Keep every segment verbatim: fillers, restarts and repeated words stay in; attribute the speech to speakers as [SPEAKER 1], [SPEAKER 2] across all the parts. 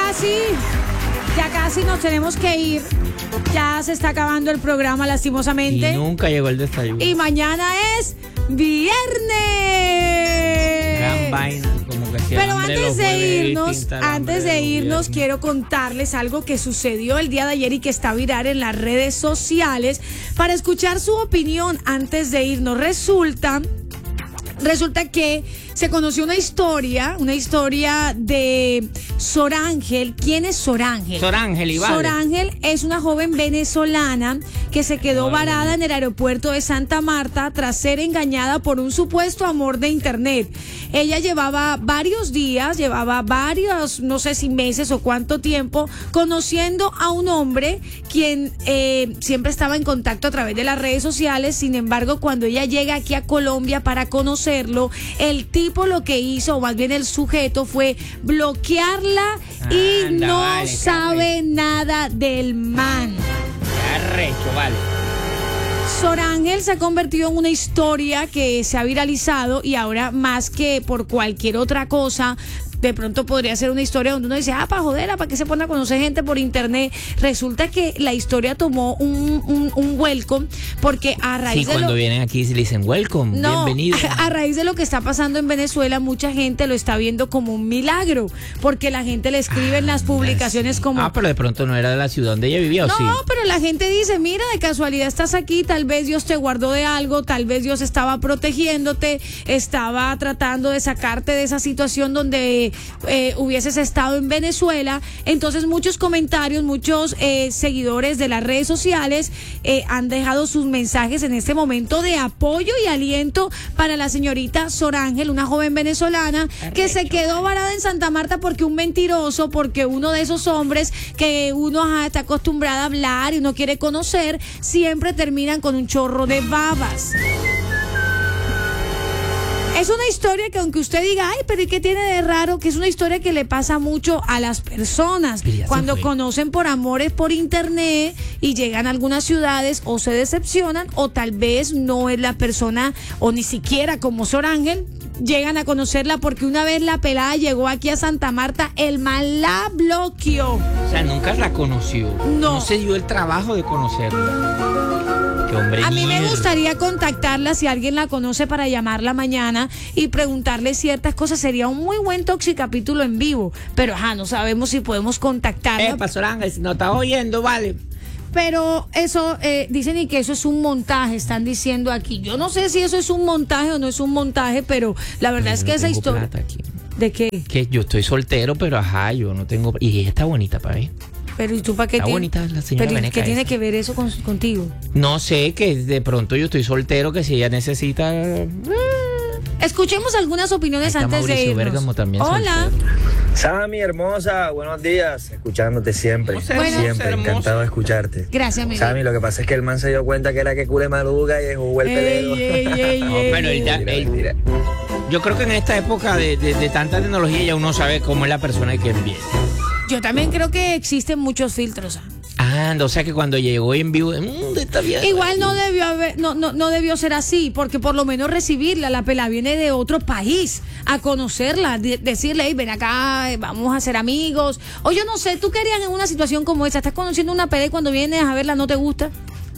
[SPEAKER 1] casi, ya casi nos tenemos que ir. Ya se está acabando el programa, lastimosamente.
[SPEAKER 2] Y nunca llegó el desayuno.
[SPEAKER 1] Y mañana es viernes.
[SPEAKER 2] Gran vaina, como que
[SPEAKER 1] Pero antes de irnos, antes de irnos, quiero contarles algo que sucedió el día de ayer y que está viral en las redes sociales para escuchar su opinión antes de irnos. Resulta, resulta que se conoció una historia, una historia de Sor Ángel. ¿Quién es Sor Ángel?
[SPEAKER 2] Sor Ángel, Iván.
[SPEAKER 1] Sor Ángel es una joven venezolana que se quedó
[SPEAKER 2] Ay,
[SPEAKER 1] varada en el aeropuerto de Santa Marta tras ser engañada por un supuesto amor de internet. Ella llevaba varios días, llevaba varios, no sé si meses o cuánto tiempo, conociendo a un hombre quien eh, siempre estaba en contacto a través de las redes sociales. Sin embargo, cuando ella llega aquí a Colombia para conocerlo, el tipo lo que hizo, o más bien el sujeto, fue bloquearla y
[SPEAKER 2] Anda,
[SPEAKER 1] no
[SPEAKER 2] vale,
[SPEAKER 1] sabe
[SPEAKER 2] carre.
[SPEAKER 1] nada del man.
[SPEAKER 2] Arrecho, vale.
[SPEAKER 1] Sor Ángel se ha convertido en una historia que se ha viralizado y ahora más que por cualquier otra cosa, de pronto podría ser una historia donde uno dice, ah, para joderla, para que se pone a conocer gente por internet. Resulta que la historia tomó un, un, un welcome porque a raíz
[SPEAKER 2] Sí,
[SPEAKER 1] de
[SPEAKER 2] cuando
[SPEAKER 1] lo...
[SPEAKER 2] vienen aquí se le dicen welcome,
[SPEAKER 1] No,
[SPEAKER 2] bienvenido.
[SPEAKER 1] a raíz de lo que está pasando en Venezuela, mucha gente lo está viendo como un milagro, porque la gente le escribe en las publicaciones como...
[SPEAKER 2] Ah, pero de pronto no era de la ciudad donde ella vivía, ¿o
[SPEAKER 1] No,
[SPEAKER 2] sí?
[SPEAKER 1] pero la gente dice, mira, de casualidad estás aquí, tal vez Dios te guardó de algo, tal vez Dios estaba protegiéndote, estaba tratando de sacarte de esa situación donde eh, hubieses estado en Venezuela. Entonces muchos comentarios, muchos eh, seguidores de las redes sociales eh, han dejado sus mensajes en este momento de apoyo y aliento para la señorita Sor Ángel, una joven venezolana que se quedó varada en Santa Marta porque un mentiroso, porque uno de esos hombres que uno ajá, está acostumbrado a hablar y uno quiere conocer, siempre terminan con un chorro de babas. Es una historia que aunque usted diga, ay, pero ¿y qué tiene de raro? Que es una historia que le pasa mucho a las personas cuando conocen por amores por internet y llegan a algunas ciudades o se decepcionan o tal vez no es la persona o ni siquiera como Sor Ángel llegan a conocerla porque una vez la pelada llegó aquí a Santa Marta, el man la bloqueó.
[SPEAKER 2] O sea, nunca la conoció.
[SPEAKER 1] No.
[SPEAKER 2] No se dio el trabajo de conocerla. Qué hombre
[SPEAKER 1] A mí me
[SPEAKER 2] mierda.
[SPEAKER 1] gustaría contactarla si alguien la conoce para llamarla mañana y preguntarle ciertas cosas. Sería un muy buen toxicapítulo en vivo. Pero ajá, no sabemos si podemos contactarla.
[SPEAKER 2] Eh, Pastor Ángel, si no estás oyendo, vale.
[SPEAKER 1] Pero eso, eh, dicen y que eso es un montaje, están diciendo aquí. Yo no sé si eso es un montaje o no es un montaje, pero la verdad
[SPEAKER 2] Yo
[SPEAKER 1] es
[SPEAKER 2] no
[SPEAKER 1] que esa
[SPEAKER 2] tengo
[SPEAKER 1] historia...
[SPEAKER 2] plata aquí.
[SPEAKER 1] ¿De qué?
[SPEAKER 2] Que yo estoy soltero, pero ajá, yo no tengo... Y ella está bonita para ver.
[SPEAKER 1] Pero ¿y tú para qué?
[SPEAKER 2] Está
[SPEAKER 1] tienes-
[SPEAKER 2] bonita la señora
[SPEAKER 1] Pero ¿y
[SPEAKER 2] Veneca
[SPEAKER 1] qué tiene
[SPEAKER 2] esa.
[SPEAKER 1] que ver eso con- contigo?
[SPEAKER 2] No sé, que de pronto yo estoy soltero, que si ella necesita... eh,
[SPEAKER 1] Escuchemos algunas opiniones
[SPEAKER 2] Ahí está
[SPEAKER 1] antes de
[SPEAKER 2] Mauricio
[SPEAKER 1] irnos.
[SPEAKER 2] Bérgamo también
[SPEAKER 1] Hola.
[SPEAKER 2] soltero.
[SPEAKER 3] Sammy, hermosa, buenos días, escuchándote siempre,
[SPEAKER 2] No sé,
[SPEAKER 1] Bueno.
[SPEAKER 3] siempre,
[SPEAKER 2] hermosa.
[SPEAKER 3] encantado de escucharte.
[SPEAKER 1] Gracias, amigo.
[SPEAKER 3] Sammy, lo que pasa es que el man se dio cuenta que era que cule maluca y jugó el peleo.
[SPEAKER 1] Ey, ey, ey,
[SPEAKER 2] No,
[SPEAKER 1] ey,
[SPEAKER 2] pero él ya-
[SPEAKER 3] Mentira,
[SPEAKER 2] él-
[SPEAKER 3] mentira.
[SPEAKER 2] Yo creo que en esta época de, de- de tanta tecnología ya uno sabe cómo es la persona que viene.
[SPEAKER 1] Yo también creo que existen muchos filtros. ¿ah?
[SPEAKER 2] Ah, o sea que cuando llegó en vivo, mmm, está bien.
[SPEAKER 1] Igual no debió haber, no, no, no debió ser así, porque por lo menos recibirla, la pela viene de otro país, a conocerla, de- decirle, hey, ven acá, eh, vamos a ser amigos. O yo no sé, ¿tú qué harías en una situación como esa? ¿Estás conociendo una pela y cuando vienes a verla no te gusta?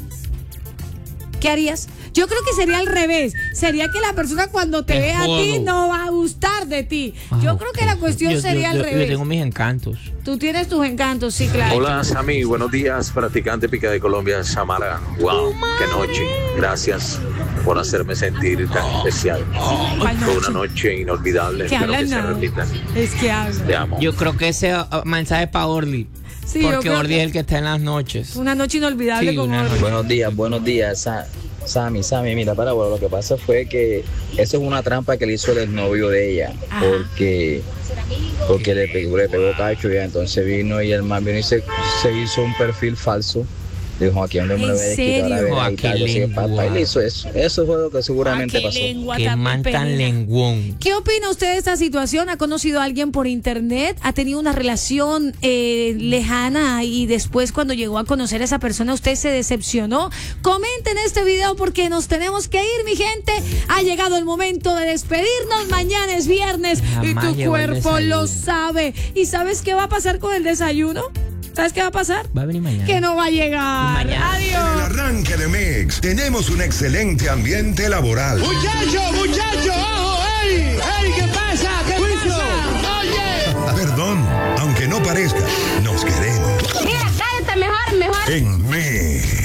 [SPEAKER 1] ¿Qué harías? Yo creo que sería al revés. Sería que la persona cuando te
[SPEAKER 2] Me
[SPEAKER 1] ve a ti
[SPEAKER 2] jodo.
[SPEAKER 1] no va a gustar de ti. Yo
[SPEAKER 2] Ah,
[SPEAKER 1] creo
[SPEAKER 2] ok.
[SPEAKER 1] que la cuestión
[SPEAKER 2] Yo-
[SPEAKER 1] sería
[SPEAKER 2] yo-
[SPEAKER 1] al
[SPEAKER 2] yo-
[SPEAKER 1] revés.
[SPEAKER 2] Yo tengo mis encantos.
[SPEAKER 1] Tú tienes tus encantos, sí, claro.
[SPEAKER 4] Hola Sammy, buenos días, practicante pica de Colombia, Samara. Wow, qué noche. Gracias por hacerme sentir tan especial.
[SPEAKER 1] ¿Cuál
[SPEAKER 4] Fue
[SPEAKER 1] noche?
[SPEAKER 4] una noche inolvidable.
[SPEAKER 1] ¿Qué
[SPEAKER 4] Espero
[SPEAKER 1] hablan
[SPEAKER 4] que se
[SPEAKER 1] nada?
[SPEAKER 4] repita.
[SPEAKER 1] Es que habla.
[SPEAKER 4] Te amo.
[SPEAKER 2] Yo creo que ese uh, mensaje es para Orly.
[SPEAKER 1] Sí, yo
[SPEAKER 2] porque
[SPEAKER 1] creo
[SPEAKER 2] Orly
[SPEAKER 1] que-
[SPEAKER 2] es el que está en las noches.
[SPEAKER 1] Una noche inolvidable
[SPEAKER 2] Sí,
[SPEAKER 1] como
[SPEAKER 2] una
[SPEAKER 1] hoy.
[SPEAKER 2] noche.
[SPEAKER 5] Buenos días, buenos días, Sa- Sammy, Sammy, mira, para, bueno, lo que pasa fue que eso es una trampa que le hizo el exnovio de ella,
[SPEAKER 1] Ajá.
[SPEAKER 5] porque porque le pegó, le pegó cacho ya, entonces vino y el man vino y se, se hizo un perfil falso Dijo, aquí donde me lo
[SPEAKER 1] ¿En
[SPEAKER 5] voy a desquitar la
[SPEAKER 1] serio?
[SPEAKER 5] verga
[SPEAKER 2] Oh,
[SPEAKER 5] y
[SPEAKER 2] qué
[SPEAKER 5] tal, yo soy el
[SPEAKER 2] lengua.
[SPEAKER 5] papá. Y le hizo eso. Eso fue lo que seguramente
[SPEAKER 1] Ah, qué
[SPEAKER 5] pasó.
[SPEAKER 1] lengua
[SPEAKER 2] Qué
[SPEAKER 1] tan
[SPEAKER 2] man tan
[SPEAKER 1] penina.
[SPEAKER 2] lenguón.
[SPEAKER 1] ¿Qué opina usted de esta situación? ¿Ha conocido a alguien por internet? ¿Ha tenido una relación eh, lejana y después cuando llegó a conocer a esa persona usted se decepcionó? Comenten este video porque nos tenemos que ir, mi gente. Ha llegado el momento de despedirnos. Mañana es viernes y
[SPEAKER 2] Jamás
[SPEAKER 1] tu
[SPEAKER 2] llegó el
[SPEAKER 1] cuerpo lo
[SPEAKER 2] desayuno.
[SPEAKER 1] sabe. ¿Y sabes qué va a pasar con el desayuno? ¿Sabes qué va a pasar?
[SPEAKER 2] Va a venir mañana.
[SPEAKER 1] Que no va a llegar.
[SPEAKER 2] Mañana.
[SPEAKER 6] En el
[SPEAKER 1] Adiós.
[SPEAKER 6] arranque de Mix tenemos un excelente ambiente laboral.
[SPEAKER 7] Muchacho, muchacho, ojo, ey, ey, ¿qué pasa? ¿Qué pasa? Oye.
[SPEAKER 6] Perdón, aunque no parezca, nos queremos.
[SPEAKER 8] Mira, cállate mejor, mejor.
[SPEAKER 6] En Mix.